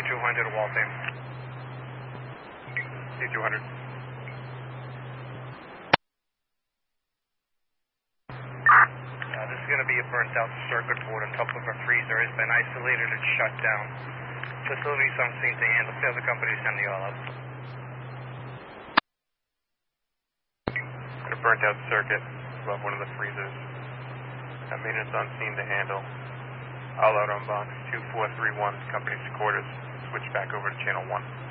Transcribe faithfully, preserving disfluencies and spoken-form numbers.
two hundred to Waltham. C two hundred. Uh, this is going to be a burnt out circuit board on top of a freezer. It's been isolated and shut down. Facilities on scene to handle. The other companies send the all up. Got a burnt out circuit above one of the freezers. Got maintenance on scene to handle. All out on box two four three one, company's quarters. Switch back over to channel one.